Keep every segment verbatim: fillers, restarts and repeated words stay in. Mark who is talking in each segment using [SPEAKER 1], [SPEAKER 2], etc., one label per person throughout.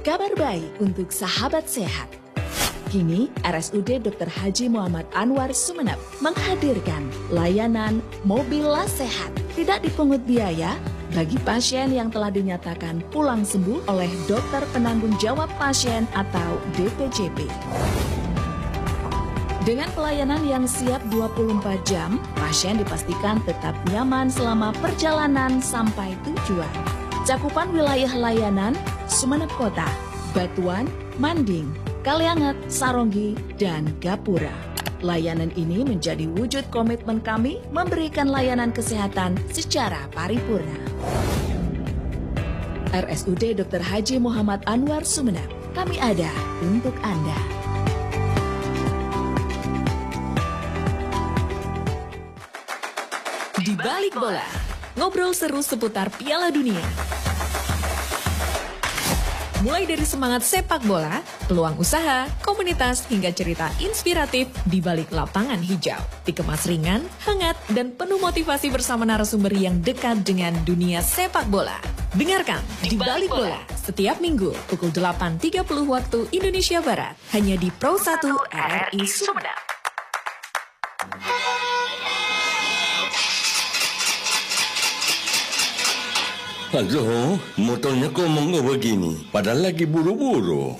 [SPEAKER 1] Kabar baik untuk sahabat sehat. Kini R S U D Dokter Haji Muhammad Anwar Sumeneb menghadirkan layanan Mobil Las Sehat. Tidak dipungut biaya bagi pasien yang telah dinyatakan pulang sembuh oleh dokter penanggung jawab pasien atau D P J P. Dengan pelayanan yang siap dua puluh empat jam, pasien dipastikan tetap nyaman selama perjalanan sampai tujuan. Cakupan wilayah layanan Sumeneb Kota, Batuan, Manding, Kalianget, Saronggi, dan Gapura. Layanan ini menjadi wujud komitmen kami memberikan layanan kesehatan secara paripurna. R S U D Dokter Haji Muhammad Anwar Sumeneb, kami ada untuk Anda. Di Balik Bola, ngobrol seru seputar Piala Dunia. Mulai dari semangat sepak bola, peluang usaha, komunitas, hingga cerita inspiratif di balik lapangan hijau. Dikemas ringan, hangat, dan penuh motivasi bersama narasumber yang dekat dengan dunia sepak bola. Dengarkan Di Balik Bola setiap minggu pukul delapan tiga puluh waktu Indonesia Barat. Hanya di Pro satu R R I Sumeneb.
[SPEAKER 2] Halo, motornya kok mau begini? Padahal lagi buru-buru.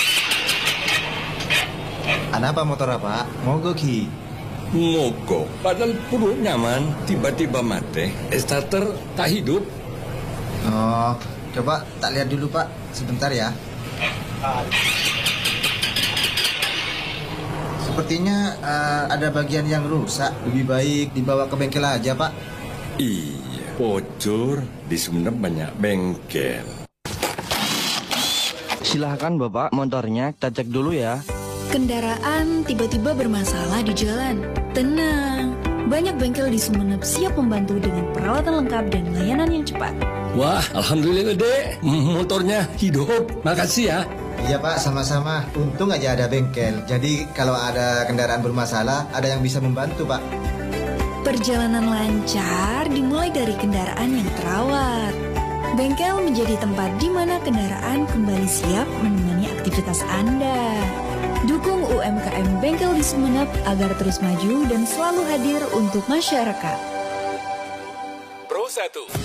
[SPEAKER 3] Apa motor apa? Mogok Ki.
[SPEAKER 2] Mogok, padahal perut nyaman, tiba-tiba mati. Starter tak hidup.
[SPEAKER 3] Oh, coba tak lihat dulu Pak, sebentar ya. Sepertinya uh, ada bagian yang rusak. Lebih baik dibawa ke bengkel aja Pak.
[SPEAKER 2] Iya, bocor. Di Sumeneb banyak bengkel.
[SPEAKER 4] Silahkan Bapak, motornya kita cek dulu ya.
[SPEAKER 5] Kendaraan tiba-tiba bermasalah di jalan. Tenang, banyak bengkel di Sumeneb siap membantu dengan perawatan lengkap dan layanan yang cepat.
[SPEAKER 2] Wah, alhamdulillah dek, motornya hidup. Makasih ya.
[SPEAKER 3] Iya Pak, sama-sama. Untung aja ada bengkel. Jadi kalau ada kendaraan bermasalah, ada yang bisa membantu Pak.
[SPEAKER 5] Perjalanan lancar dimulai dari kendaraan yang terawat. Bengkel menjadi tempat di mana kendaraan kembali siap menemani aktivitas Anda. Dukung U M K M bengkel di Sumeneb agar terus maju dan selalu hadir untuk masyarakat.
[SPEAKER 6] Pro satu